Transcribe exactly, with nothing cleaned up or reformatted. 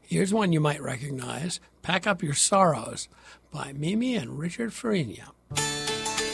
Here's one you might recognize, Pack Up Your Sorrows by Mimi and Richard Farina.